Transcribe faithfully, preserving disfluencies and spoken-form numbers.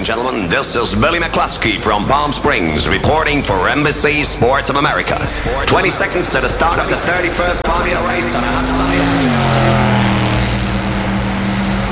and gentlemen, this is Billy McCluskey from Palm Springs reporting for Embassy Sports of America. twenty seconds to the start of the thirty-first Formula race on